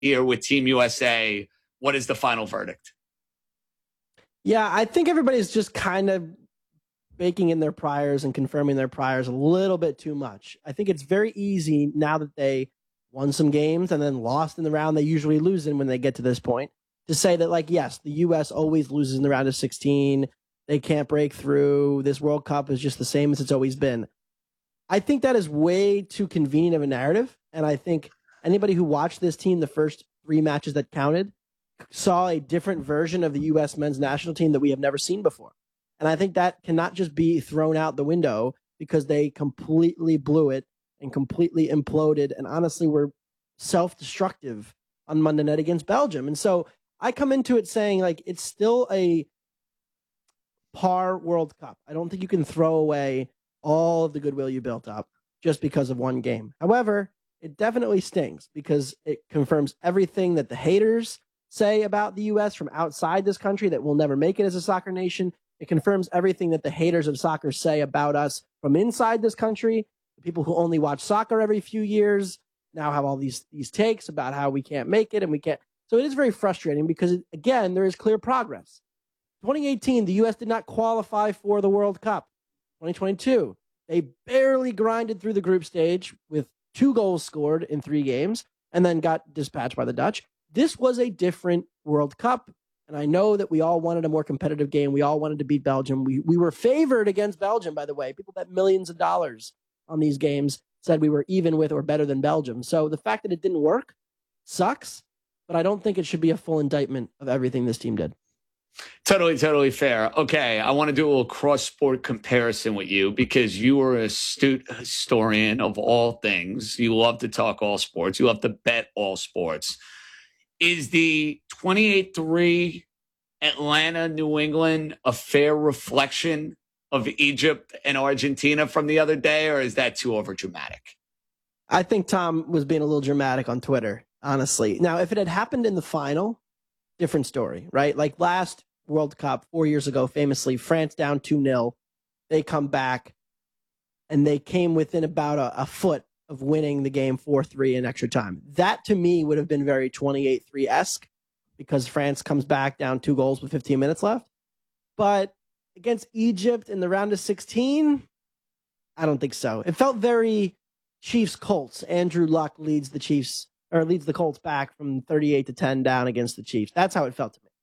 here with Team USA. What is the final verdict? Yeah, I think everybody's just kind of baking in their priors and confirming their priors a little bit too much. I think it's very easy now that they won some games and then lost in the round they usually lose in when they get to this point to say that, like, yes, the U.S. always loses in the round of 16. They can't break through. This World Cup is just the same as it's always been. I think that is way too convenient of a narrative. And I think anybody who watched this team, the first 3 matches that counted, saw a different version of the U.S. men's national team that we have never seen before. And I think that cannot just be thrown out the window because they completely blew it and completely imploded and honestly were self-destructive on Monday night against Belgium. And so I come into it saying, like, it's still a par World Cup. I don't think you can throw away all of the goodwill you built up just because of one game. However, it definitely stings because it confirms everything that the haters say about the U.S. from outside this country, that we'll never make it as a soccer nation. It confirms everything that the haters of soccer say about us from inside this country. The people who only watch soccer every few years now have all these takes about how we can't make it and we can't. So it is very frustrating because, again, there is clear progress. 2018, the U.S. did not qualify for the World Cup. 2022, they barely grinded through the group stage with 2 goals scored in 3 games and then got dispatched by the Dutch. This was a different World Cup. And I know that we all wanted a more competitive game. We all wanted to beat Belgium. We were favored against Belgium, by the way. People bet millions of dollars on these games, said we were even with or better than Belgium. So the fact that it didn't work sucks, but I don't think it should be a full indictment of everything this team did. Totally fair. Okay, I want to do a little cross-sport comparison with you because you are an astute historian of all things. You love to talk all sports. You love to bet all sports. Is the 28-3 Atlanta, New England a fair reflection of Egypt and Argentina from the other day, or is that too overdramatic? I think Tom was being a little dramatic on Twitter, honestly. Now, if it had happened in the final, different story, right? Like last World Cup 4 years ago, famously, France down 2-0. They come back, and they came within about a foot of winning the game 4-3 in extra time. That, to me, would have been very 28-3-esque because France comes back down 2 goals with 15 minutes left. But against Egypt in the round of 16, I don't think so. It felt very Chiefs-Colts. Andrew Luck leads the Colts back from 38-10 down against the Chiefs. That's how it felt to me.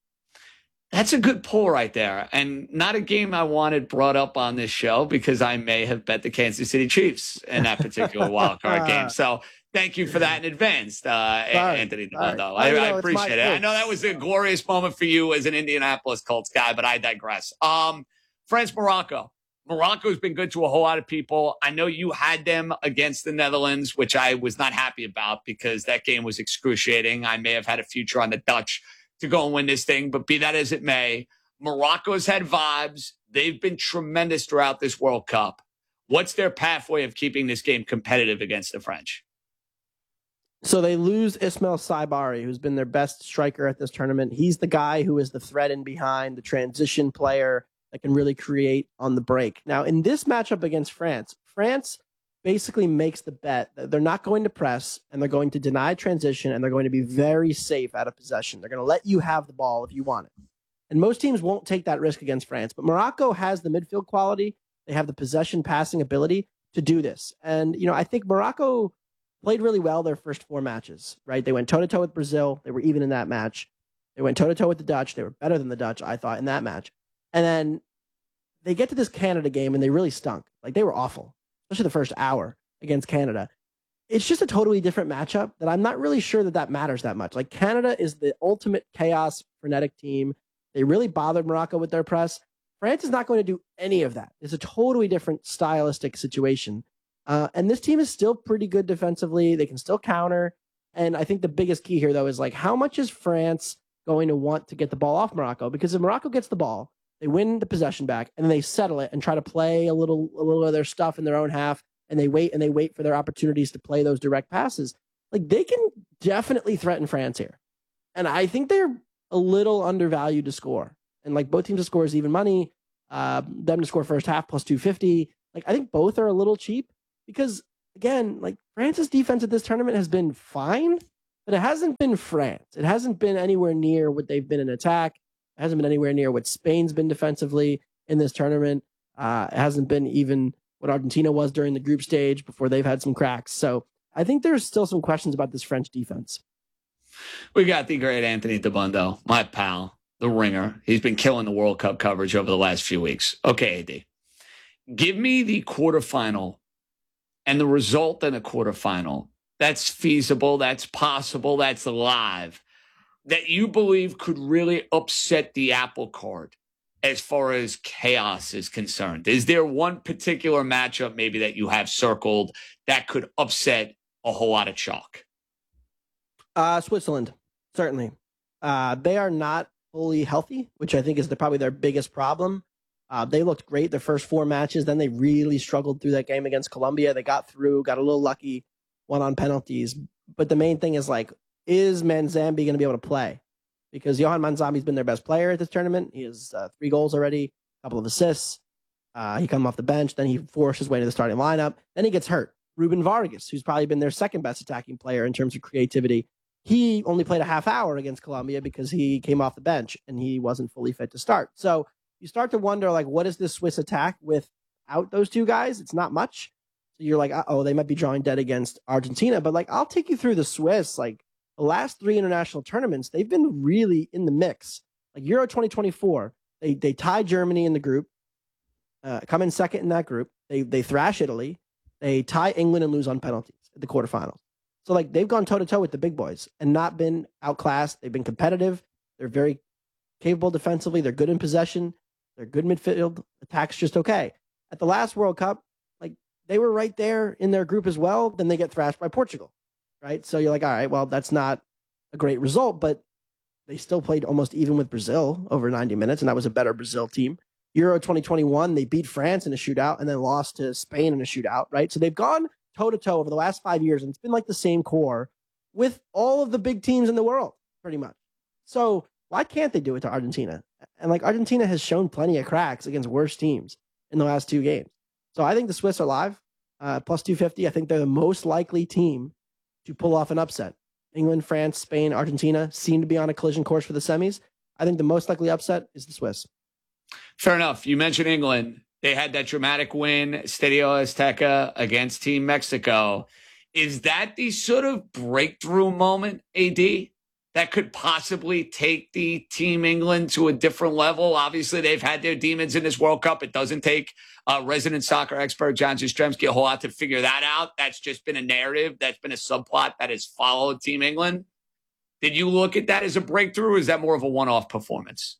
That's a good pull right there. And not a game I wanted brought up on this show because I may have bet the Kansas City Chiefs in that particular wildcard game. So thank you for that in advance, Anthony Devondo. I appreciate it. I know that was a glorious moment for you as an Indianapolis Colts guy, but I digress. France, Morocco. Morocco's been good to a whole lot of people. I know you had them against the Netherlands, which I was not happy about because that game was excruciating. I may have had a future on the Dutch to go and win this thing, but be that as it may, Morocco's had vibes. They've been tremendous throughout this World Cup. What's their pathway of keeping this game competitive against the French? So they lose Ismail Saibari, who's been their best striker at this tournament. He's the guy who is the threat in behind, the transition player that can really create on the break. Now, in this matchup against France, France basically makes the bet that they're not going to press and they're going to deny transition and they're going to be very safe out of possession. They're going to let you have the ball if you want it. And most teams won't take that risk against France, but Morocco has the midfield quality. They have the possession passing ability to do this. And, I think Morocco played really well their first 4 matches, right? They went toe-to-toe with Brazil. They were even in that match. They went toe-to-toe with the Dutch. They were better than the Dutch, I thought, in that match. And then they get to this Canada game and they really stunk. Like, they were awful, especially the first hour against Canada. It's just a totally different matchup that I'm not really sure that matters that much. Like, Canada is the ultimate chaos, frenetic team. They really bothered Morocco with their press. France is not going to do any of that. It's a totally different stylistic situation. And this team is still pretty good defensively. They can still counter. And I think the biggest key here, though, is like, how much is France going to want to get the ball off Morocco? Because if Morocco gets the ball, they win the possession back, and then they settle it and try to play a little of their stuff in their own half, and they wait for their opportunities to play those direct passes. Like, they can definitely threaten France here. And I think they're a little undervalued to score. And like, both teams to score is even money. Them to score first half plus 250. Like, I think both are a little cheap because, again, like, France's defense at this tournament has been fine, but it hasn't been France. It hasn't been anywhere near what they've been in attack. It hasn't been anywhere near what Spain's been defensively in this tournament. It hasn't been even what Argentina was during the group stage before they've had some cracks. So I think there's still some questions about this French defense. We got the great Anthony Dabbundo, my pal, the ringer. He's been killing the World Cup coverage over the last few weeks. Okay, AD, give me the quarterfinal and the result in a quarterfinal that's feasible, that's possible, that's live, that you believe could really upset the apple cart as far as chaos is concerned. Is there one particular matchup maybe that you have circled that could upset a whole lot of chalk? Switzerland, certainly. They are not fully healthy, which I think is probably their biggest problem. They looked great the first 4 matches. Then they really struggled through that game against Colombia. They got through, got a little lucky, won on penalties. But the main thing is, like, is Manzambi going to be able to play? Because Johan Manzambi's been their best player at this tournament. He has 3 goals already, a couple of assists. He come off the bench. Then he forced his way to the starting lineup. Then he gets hurt. Ruben Vargas, who's probably been their second best attacking player in terms of creativity, he only played a half hour against Colombia because he came off the bench and he wasn't fully fit to start. So you start to wonder, like, what is this Swiss attack without those 2 guys? It's not much. So you're like, oh, they might be drawing dead against Argentina. But, like, I'll take you through the Swiss. Like, the last 3 international tournaments, they've been really in the mix. Like Euro 2024, they tie Germany in the group, come in second in that group. They thrash Italy. They tie England and lose on penalties at the quarterfinals. So, like, they've gone toe-to-toe with the big boys and not been outclassed. They've been competitive. They're very capable defensively. They're good in possession. They're good midfield. Attack's just okay. At the last World Cup, like, they were right there in their group as well. Then they get thrashed by Portugal, right? So you're like, all right, well, that's not a great result, but they still played almost even with Brazil over 90 minutes, and that was a better Brazil team. Euro 2021, they beat France in a shootout and then lost to Spain in a shootout, right? So they've gone toe-to-toe over the last 5 years, and it's been like the same core with all of the big teams in the world, pretty much. So why can't they do it to Argentina? And, like, Argentina has shown plenty of cracks against worse teams in the last 2 games. So I think the Swiss are live, plus 250. I think they're the most likely team to pull off an upset. England, France, Spain, Argentina seem to be on a collision course for the semis. I think the most likely upset is the Swiss. Fair enough. You mentioned England. They had that dramatic win, Estadio Azteca, against Team Mexico. Is that the sort of breakthrough moment, AD, that could possibly take the Team England to a different level? Obviously, they've had their demons in this World Cup. It doesn't take resident soccer expert John Jastrzemski a whole lot to figure that out. That's just been a narrative. That's been a subplot that has followed Team England. Did you look at that as a breakthrough, or is that more of a one-off performance?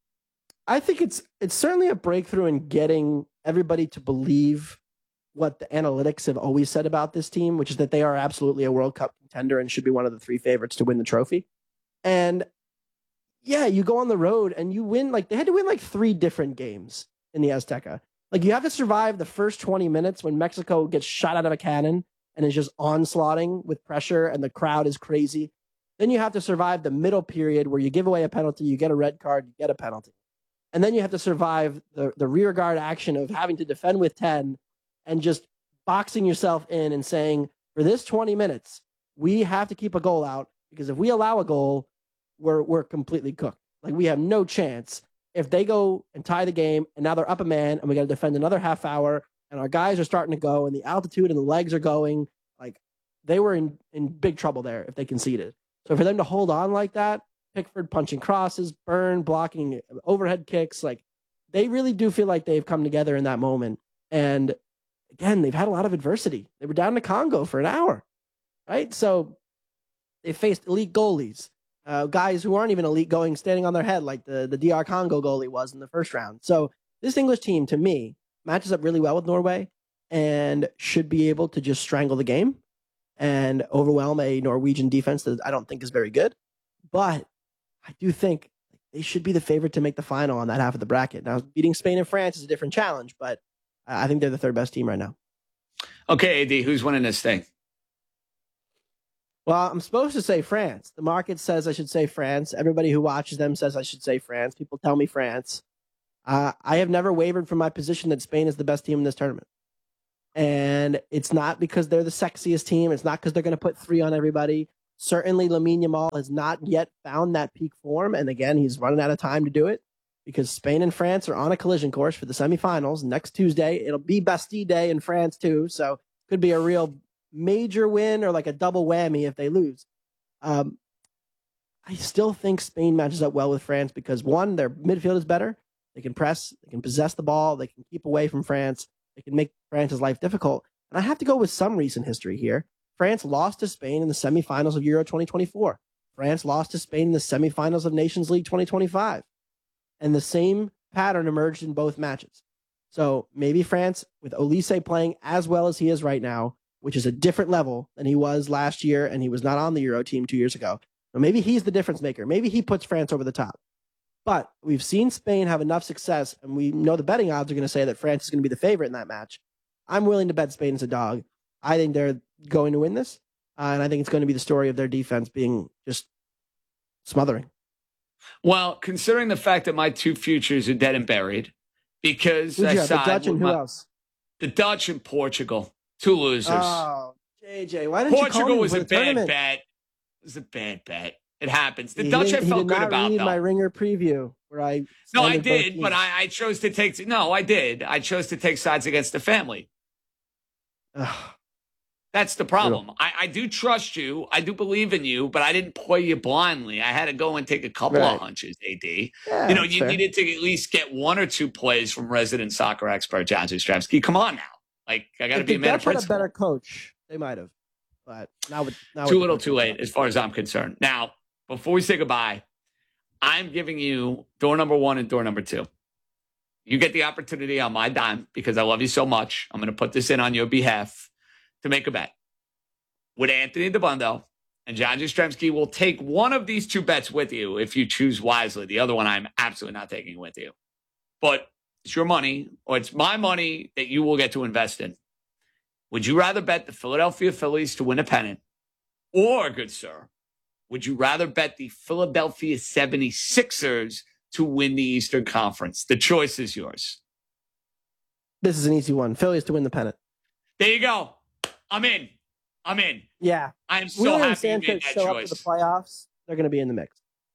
I think it's certainly a breakthrough in getting everybody to believe what the analytics have always said about this team, which is that they are absolutely a World Cup contender and should be one of the 3 favorites to win the trophy. And yeah, you go on the road and you win. Like, they had to win like 3 different games in the Azteca. Like, you have to survive the first 20 minutes when Mexico gets shot out of a cannon and is just onslaughting with pressure and the crowd is crazy. Then you have to survive the middle period where you give away a penalty, you get a red card, you get a penalty. And then you have to survive the rear guard action of having to defend with 10 and just boxing yourself in and saying, for this 20 minutes, we have to keep a goal out, because if we allow a goal, we're completely cooked. Like, we have no chance. If they go and tie the game and now they're up a man and we got to defend another half hour and our guys are starting to go and the altitude and the legs are going, like, they were in big trouble there if they conceded. So for them to hold on like that, Pickford punching crosses, Burn blocking overhead kicks, like, they really do feel like they've come together in that moment. And again, they've had a lot of adversity. They were down to Congo for an hour, right? So they faced elite goalies, guys who aren't even elite going, standing on their head like the DR Congo goalie was in the first round. So this English team, to me, matches up really well with Norway and should be able to just strangle the game and overwhelm a Norwegian defense that I don't think is very good. But I do think they should be the favorite to make the final on that half of the bracket. Now, beating Spain and France is a different challenge, but I think they're the 3rd best team right now. Okay, AD, who's winning this thing? Well, I'm supposed to say France. The market says I should say France. Everybody who watches them says I should say France. People tell me France. I have never wavered from my position that Spain is the best team in this tournament. And it's not because they're the sexiest team. It's not because they're going to put 3 on everybody. Certainly, Lamine Yamal has not yet found that peak form. And again, he's running out of time to do it because Spain and France are on a collision course for the semifinals next Tuesday. It'll be Bastille Day in France, too. So it could be a real major win or like a double whammy if they lose. I still think Spain matches up well with France because, one, their midfield is better. They can press, they can possess the ball, they can keep away from France, they can make France's life difficult. And I have to go with some recent history here. France lost to Spain in the semifinals of Euro 2024. France lost to Spain in the semifinals of Nations League 2025. And the same pattern emerged in both matches. So maybe France, with Olise playing as well as he is right now, which is a different level than he was last year, and he was not on the Euro team 2 years ago. So maybe he's the difference maker. Maybe he puts France over the top. But we've seen Spain have enough success, and we know the betting odds are going to say that France is going to be the favorite in that match. I'm willing to bet Spain as a dog. I think they're going to win this, and I think it's going to be the story of their defense being just smothering. Well, considering the fact that my two futures are dead and buried, because the Dutch and who else? The Dutch and Portugal, two losers. Oh, JJ, why didn't Portugal you call me was for a the bad tournament? bet. It was a bad bet. It happens. The Dutch I felt good about, though. My Ringer preview where I no, I did, but I chose to take. No, I did. I chose to take sides against the family. That's the problem. I do trust you. I do believe in you, but I didn't play you blindly. I had to go and take a couple of hunches, AD. Yeah, you know, you needed to at least get one or two plays from resident soccer expert John Zastremski. Come on now. Like, I got to be a man of principle. If they had a better coach, they might have. But now too little, too late, as far as I'm concerned. Now, before we say goodbye, I'm giving you door number 1 and door number 2. You get the opportunity on my dime because I love you so much. I'm going to put this in on your behalf to make a bet with Anthony Dabbundo, and John Zastremski will take one of these two bets with you if you choose wisely. The other one I'm absolutely not taking with you. But it's your money, or it's my money that you will get to invest in. Would you rather bet the Philadelphia Phillies to win a pennant? Or, good sir, would you rather bet the Philadelphia 76ers to win the Eastern Conference? The choice is yours. This is an easy one. Phillies to win the pennant. There you go. I'm in. Yeah. I'm so happy you made that show choice. Up for the playoffs, they're going to be in the mix.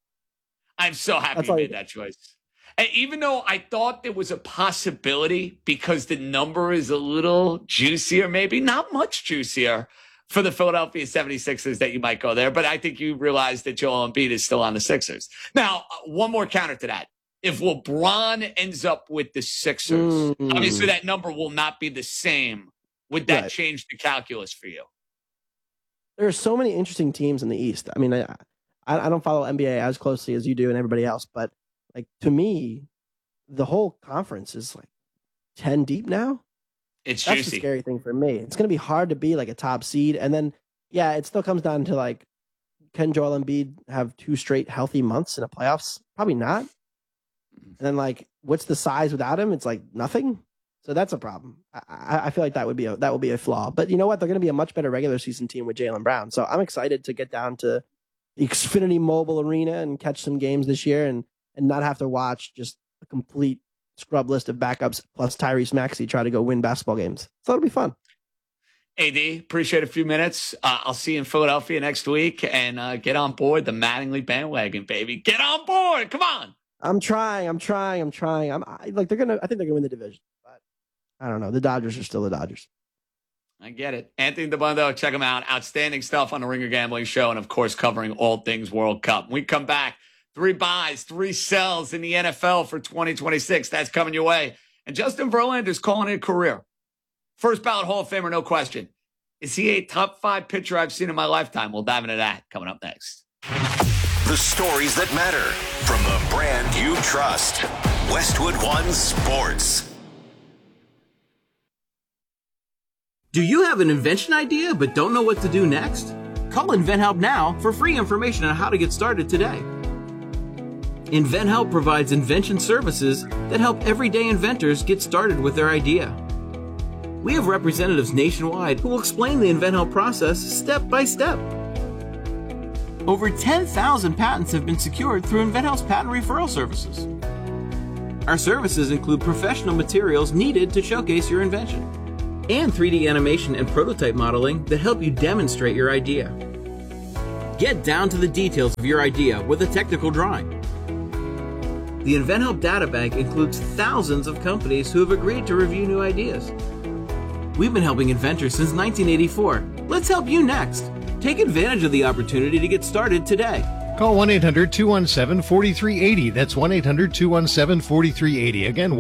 I'm so happy you made that choice. And even though I thought there was a possibility because the number is a little juicier, maybe not much juicier for the Philadelphia 76ers that you might go there. But I think you realize that Joel Embiid is still on the Sixers. Now, one more counter to that. If LeBron ends up with the Sixers, obviously that number will not be the same. Would that change the calculus for you? There are so many interesting teams in the East. I mean, I don't follow NBA as closely as you do and everybody else, but like to me, the whole conference is like 10 deep now. That's juicy. The scary thing for me. It's going to be hard to be like a top seed. And then, yeah, it still comes down to like, can Joel Embiid have 2 straight healthy months in the playoffs? Probably not. And then like, what's the size without him? It's like nothing. So that's a problem. I feel like that would be a flaw. But you know what? They're going to be a much better regular season team with Jaylen Brown. So I'm excited to get down to the Xfinity Mobile Arena and catch some games this year and not have to watch just a complete scrub list of backups plus Tyrese Maxey try to go win basketball games. So it'll be fun. AD, appreciate a few minutes. I'll see you in Philadelphia next week and get on board the Mattingly bandwagon, baby. Get on board. Come on. I'm trying. I think they're going to win the division. I don't know. The Dodgers are still the Dodgers. I get it. Anthony Dabbundo, check him out. Outstanding stuff on the Ringer Gambling Show and, of course, covering all things World Cup. When we come back, 3 buys, 3 sells in the NFL for 2026. That's coming your way. And Justin Verlander's calling it a career. First ballot Hall of Famer, no question. Is he a top 5 pitcher I've seen in my lifetime? We'll dive into that coming up next. The stories that matter from the brand you trust. Westwood One Sports. Do you have an invention idea but don't know what to do next? Call InventHelp now for free information on how to get started today. InventHelp provides invention services that help everyday inventors get started with their idea. We have representatives nationwide who will explain the InventHelp process step by step. Over 10,000 patents have been secured through InventHelp's patent referral services. Our services include professional materials needed to showcase your invention, and 3D animation and prototype modeling that help you demonstrate your idea. Get down to the details of your idea with a technical drawing. The InventHelp Data Bank includes thousands of companies who have agreed to review new ideas. We've been helping inventors since 1984. Let's help you next. Take advantage of the opportunity to get started today. Call 1-800-217-4380. That's 1-800-217-4380. Again,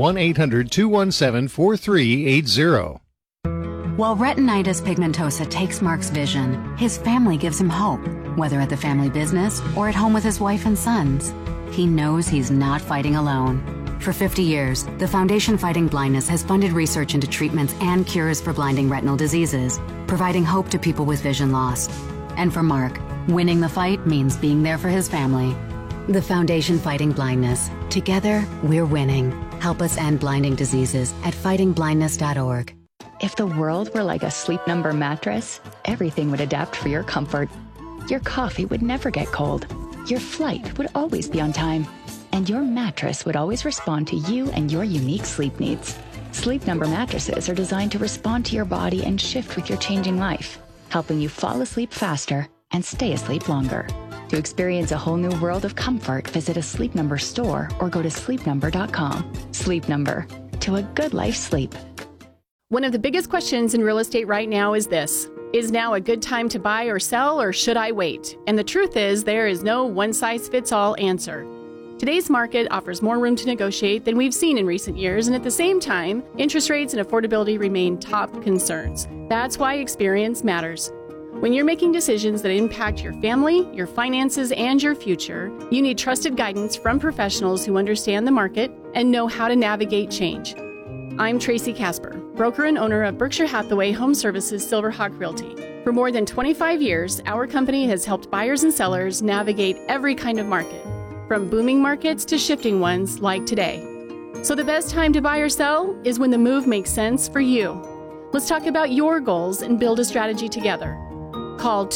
1-800-217-4380. While retinitis pigmentosa takes Mark's vision, his family gives him hope, whether at the family business or at home with his wife and sons. He knows he's not fighting alone. For 50 years, the Foundation Fighting Blindness has funded research into treatments and cures for blinding retinal diseases, providing hope to people with vision loss. And for Mark, winning the fight means being there for his family. The Foundation Fighting Blindness. Together, we're winning. Help us end blinding diseases at fightingblindness.org. If the world were like a Sleep Number mattress, everything would adapt for your comfort. Your coffee would never get cold. Your flight would always be on time. And your mattress would always respond to you and your unique sleep needs. Sleep Number mattresses are designed to respond to your body and shift with your changing life, helping you fall asleep faster and stay asleep longer. To experience a whole new world of comfort, visit a Sleep Number store or go to sleepnumber.com. Sleep Number. To a good life sleep. One of the biggest questions in real estate right now is this: is now a good time to buy or sell, or should I wait? And the truth is, there is no one-size-fits-all answer. Today's market offers more room to negotiate than we've seen in recent years, and at the same time, interest rates and affordability remain top concerns. That's why experience matters. When you're making decisions that impact your family, your finances, and your future, you need trusted guidance from professionals who understand the market and know how to navigate change. I'm Tracy Casper, broker and owner of Berkshire Hathaway Home Services Silverhawk Realty. For more than 25 years, our company has helped buyers and sellers navigate every kind of market, from booming markets to shifting ones like today. So the best time to buy or sell is when the move makes sense for you. Let's talk about your goals and build a strategy together. Call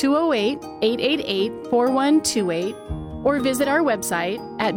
208-888-4128 or visit our website at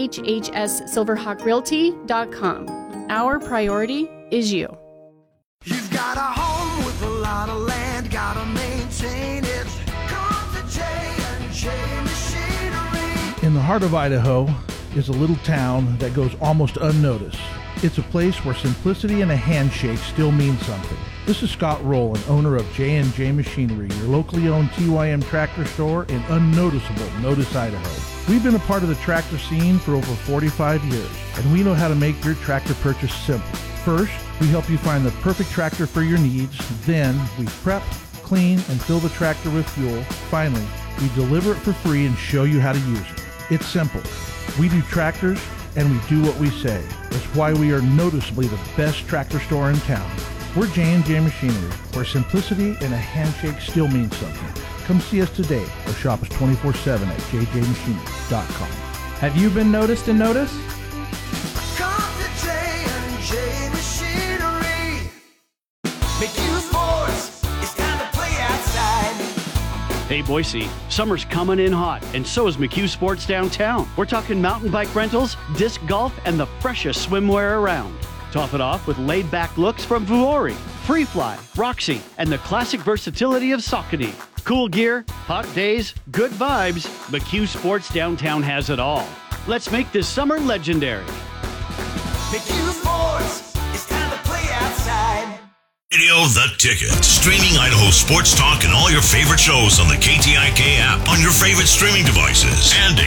bhhssilverhawkrealty.com. Our priority is you. You've got a home with a lot of land, gotta maintain it. Come to J&J Machinery. In the heart of Idaho is a little town that goes almost unnoticed. It's a place where simplicity and a handshake still mean something. This is Scott Rowland, owner of J&J Machinery, your locally owned TYM tractor store in unnoticeable Notice, Idaho. We've been a part of the tractor scene for over 45 years, and we know how to make your tractor purchase simple. First, we help you find the perfect tractor for your needs. Then, we prep, clean, and fill the tractor with fuel. Finally, we deliver it for free and show you how to use it. It's simple. We do tractors, and we do what we say. That's why we are noticeably the best tractor store in town. We're J&J Machinery, where simplicity and a handshake still means something. Come see us today or shop us 24/7 at jjmachinery.com. Have you been noticed and noticed? Come to J&J Machinery. McHugh Sports, it's time to play outside. Hey Boise, summer's coming in hot, and so is McHugh Sports downtown. We're talking mountain bike rentals, disc golf, and the freshest swimwear around. Top it off with laid-back looks from Vuori, Freefly, Roxy, and the classic versatility of Saucony. Cool gear, hot days, good vibes. McHugh Sports downtown has it all. Let's make this summer legendary. McHugh Sports, it's time to play outside. Radio The Ticket. Streaming Idaho sports talk and all your favorite shows on the KTIK app on your favorite streaming devices. And